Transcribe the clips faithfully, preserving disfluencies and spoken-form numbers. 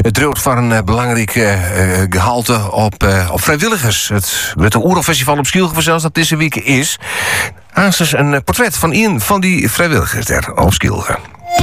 Het dreigt voor een uh, belangrijk uh, gehalte op, uh, op vrijwilligers. Het Grutte Oerolfestival op Schielge, zoals dat deze week is. Aanstonds een uh, portret van een van die vrijwilligers daar op Schielge.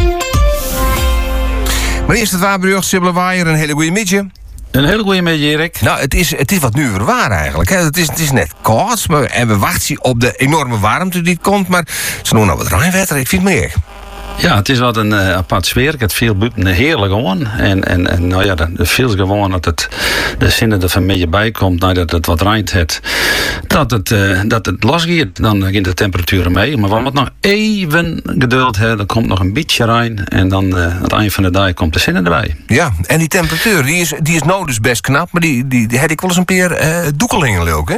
Maar eerst het waarberucht, Sibylle Waaier, een hele goede middag. Een hele goede middag, Erik. Nou, het is, het is wat nu weer waar eigenlijk. Hè. Het, is, het is net koud, maar, en we wachten op de enorme warmte die komt. Maar ze doen nou wat rijnwetter, ik vind het meer. Ja, het is wat een uh, apart sfeer. Het viel buiten heerlijk gewoon. En, en, en nou ja, het viel gewoon dat het de zinnen er van beetje bij komt, nou, dat het wat rijnt het. Dat het, uh, dat het losgaat, dan ging de temperatuur mee. Maar we moeten nog even geduld hebben. Er komt nog een beetje rein. En dan uh, aan het eind van de dag komt de zinnen erbij. Ja, en die temperatuur, die is, die is nou dus best knap. Maar die, die, die had ik wel eens een keer uh, doekelingen ook, hè?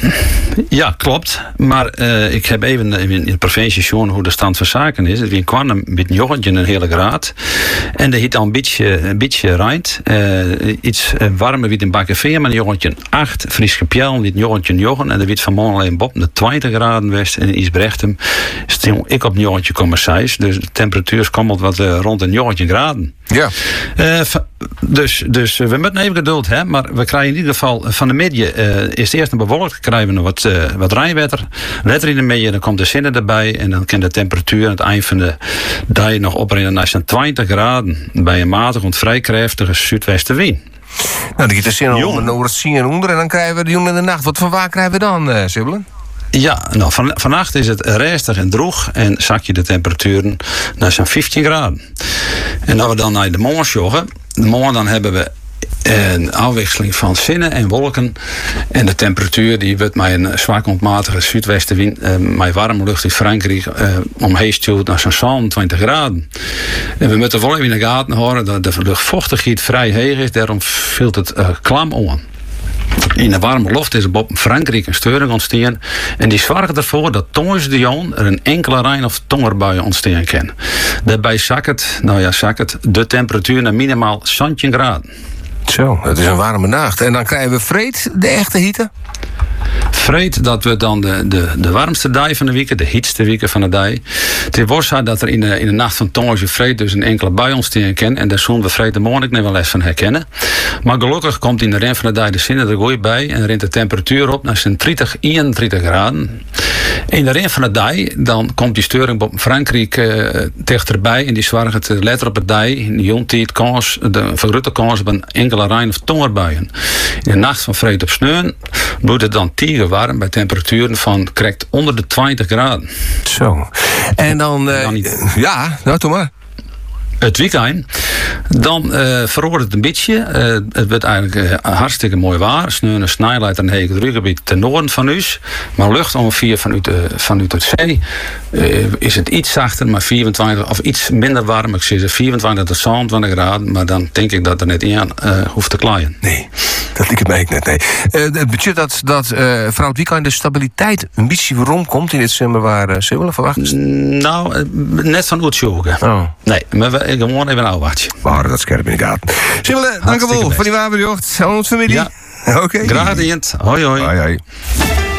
Ja, klopt. Maar uh, ik heb even in de provincie gezien hoe de stand van zaken is. Het kwam een beetje joggentje een hele graad. En de hiet al een beetje, een beetje rijnt. Uh, iets warmer wie een bakken veer, maar een joggentje acht. Fries Gepjel, dit joggentje joggen. En de wit van Mon alleen Bob de twintig graden west. En in Isbrechtem stil ik op een joggentje komma zes. Dus de temperatuur komt wat uh, rond een joggentje graden. Ja. Uh, dus, dus we moeten even geduld hebben. Maar we krijgen in ieder geval van de middag uh, is het eerst een bewolkt. Krijgen we nog wat, uh, wat rijnwetter. Letter in de middag, dan komt de zinnen erbij. En dan kan de temperatuur aan het eind van de dag nog opbrengen naar zo'n twintig graden. Bij een matig en vrij krachtige zuidwestenwind. Nou, dan gaat de zin onder over het zien en onder. En dan krijgen we de jongen in de nacht. Wat voor waar krijgen we dan, uh, Sibylle? Ja, nou, van, vannacht is het rustig en droog en zak je de temperaturen naar zo'n vijftien graden. En als we dan naar de morgen joggen, de morgen dan hebben we een afwisseling van zinnen en wolken. En de temperatuur die wordt met een zwak ontmatige zuidwestenwind, uh, met warme lucht in Frankrijk, uh, omheen stuurt naar zo'n zevenentwintig graden. En we moeten wel even in de gaten houden dat de luchtvochtigheid vrij hoog is, daarom valt het uh, klam aan. In de warme lucht is er op Frankrijk een storing ontstaan. En die zorgt ervoor dat tijdens de jaren er een enkele rein- of tongerbui ontstaan kan. Daarbij zakt het, nou ja, zakt het de temperatuur naar minimaal zeventien graden. Zo, het is een warme nacht. En dan krijgen we vreed de echte hitte? Vreed dat we dan de, de, de warmste dag van de week, de heetste weken van de dag. Het was dat er in de, in de nacht van tonge vreed dus een enkele bui ontstaan kan. En daar zullen we vreed de morgen niet wel les van herkennen. Maar gelukkig komt in de rest van de dag de zinnen er goed bij. En rint de temperatuur op naar zijn dertig, eenendertig graden. In de rest van de dag dan komt die storing op Frankrijk uh, dichterbij. En die zorgt het letter op het dag. In de jontijd kans, de vergrote kans op een enkele rein- of tongerbuien. In de nacht van vreed op sneeuw wordt het dan tiger warm bij temperaturen van correct onder de twintig graden. Zo. En dan, uh, dan ja, nou toch maar. Het weekend, dan uh, verhoort het een beetje. Uh, het wordt eigenlijk uh, hartstikke mooi waar. Sneeuw en snelheid en hege drukgebied ten noorden van ons. Maar lucht ongeveer vanuit, uh, vanuit het zee uh, is het iets zachter, maar vierentwintig of iets minder warm. Ik zeg vierentwintig tot zevenentwintig graden, maar dan denk ik dat er net in uh, hoeft te klaaien. Nee, dat liep het mij net. Nee. Uh, het budget dat, dat uh, vanuit het weekend de stabiliteit een beetje waarom komt in dit zomer waar uh, zullen we verwachten? Nou, uh, net van Oetsjogen. Oh. Nee, maar we gewoon even een ouwachtje. Maar dat scherp in de gaten. Sibylle, dank u wel voor die waarbejocht. Aan onze familie. Ja. Oké. Okay. Graag gedaan. Hoi hoi. Hoi hoi.